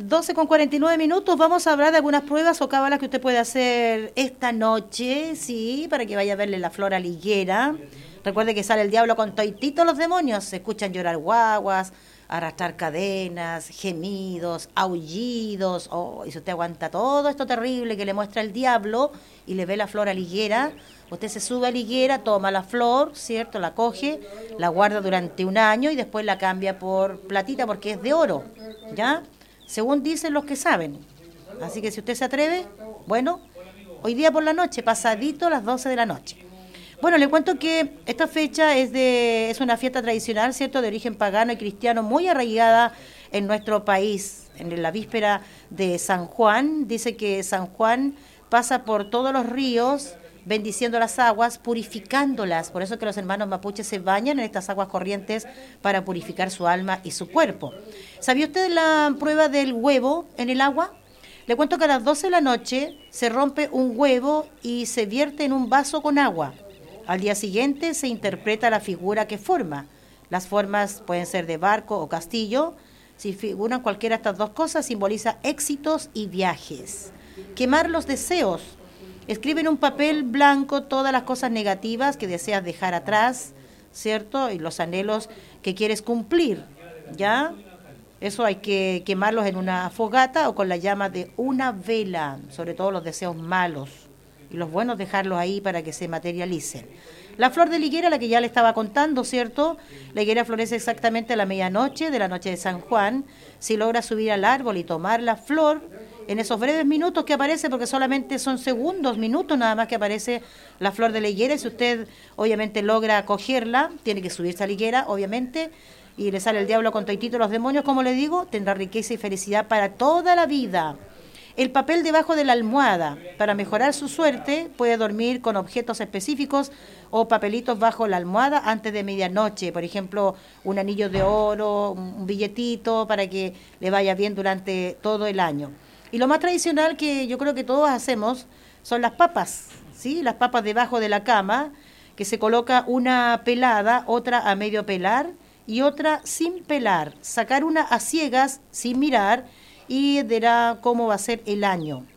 12:49, vamos a hablar de algunas pruebas o cábalas que usted puede hacer esta noche, sí, para que vaya a verle la flor a la higuera. Recuerde que sale el diablo con toititos los demonios, se escuchan llorar guaguas, arrastrar cadenas, gemidos, aullidos, y si usted aguanta todo esto terrible que le muestra el diablo y le ve la flor a la higuera, usted se sube a la higuera, toma la flor, ¿cierto?, la coge, la guarda durante un año y después la cambia por platita porque es de oro, ¿ya?, según dicen los que saben. Así que si usted se atreve, bueno, hoy día por la noche, pasadito a las 12 de la noche. Bueno, le cuento que esta fecha es una fiesta tradicional, ¿cierto?, de origen pagano y cristiano, muy arraigada en nuestro país. En la víspera de San Juan, dice que San Juan pasa por todos los ríos, bendiciendo las aguas, purificándolas. Por eso que los hermanos mapuches se bañan en estas aguas corrientes para purificar su alma y su cuerpo. ¿Sabía usted la prueba del huevo en el agua? Le cuento que a las 12 de la noche se rompe un huevo y se vierte en un vaso con agua. Al día siguiente se interpreta la figura que forma. Las formas pueden ser de barco o castillo. Si figuran cualquiera de estas dos cosas, simboliza éxitos y viajes. Quemar los deseos. Escribe en un papel blanco todas las cosas negativas que deseas dejar atrás, ¿cierto? Y los anhelos que quieres cumplir, ¿ya? Eso hay que quemarlos en una fogata o con la llama de una vela, sobre todo los deseos malos. Y los buenos dejarlos ahí para que se materialicen. La flor de la higuera, la que ya le estaba contando, ¿cierto? La higuera florece exactamente a la medianoche de la noche de San Juan. Si logra subir al árbol y tomar la flor, en esos breves minutos que aparece, porque solamente son segundos, minutos nada más que aparece la flor de la higuera, y si usted obviamente logra cogerla, tiene que subirse a la higuera, obviamente, y le sale el diablo con toitito los demonios, como le digo, tendrá riqueza y felicidad para toda la vida. El papel debajo de la almohada, para mejorar su suerte, puede dormir con objetos específicos o papelitos bajo la almohada antes de medianoche, por ejemplo, un anillo de oro, un billetito, para que le vaya bien durante todo el año. Y lo más tradicional que yo creo que todos hacemos son las papas, ¿sí? Las papas debajo de la cama, que se coloca una pelada, otra a medio pelar y otra sin pelar. Sacar una a ciegas, sin mirar, y verá cómo va a ser el año.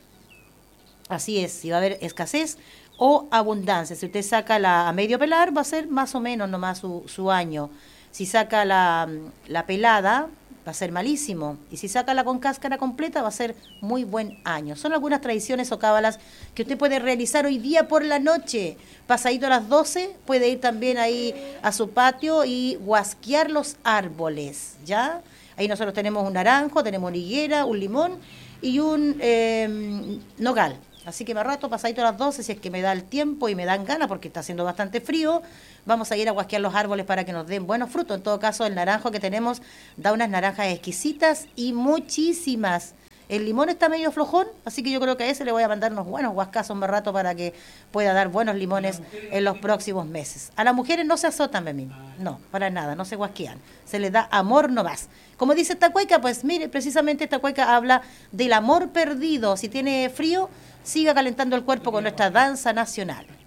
Así es, si va a haber escasez o abundancia. Si usted saca la a medio pelar, va a ser más o menos nomás su año. Si saca la pelada, va a ser malísimo. Y si saca la con cáscara completa, va a ser muy buen año. Son algunas tradiciones o cábalas que usted puede realizar hoy día por la noche. Pasadito a las 12, puede ir también ahí a su patio y guasquear los árboles, ¿ya? Ahí nosotros tenemos un naranjo, tenemos una higuera, un limón y un nogal. Así que más rato, pasadito a las 12, si es que me da el tiempo y me dan ganas, porque está haciendo bastante frío, vamos a ir a guasquear los árboles para que nos den buenos frutos. En todo caso, el naranjo que tenemos da unas naranjas exquisitas y muchísimas. El limón está medio flojón, así que yo creo que a ese le voy a mandar unos buenos guascazos más rato para que pueda dar buenos limones en los próximos meses. A las mujeres no se azotan, Memín. No, para nada, no se guasquean. Se les da amor nomás. Como dice esta cueca, pues mire, precisamente esta cueca habla del amor perdido. Si tiene frío, siga calentando el cuerpo con nuestra danza nacional.